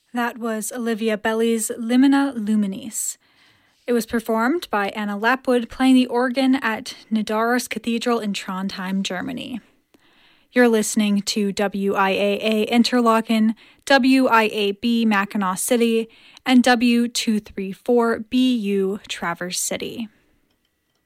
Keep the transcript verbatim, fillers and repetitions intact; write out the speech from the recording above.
That was Olivia Belli's Limina Luminis. It was performed by Anna Lapwood playing the organ at Nidaros Cathedral in Trondheim, Germany. You're listening to W I A A Interlaken, W I A B Mackinac City, and W two thirty-four B U Traverse City.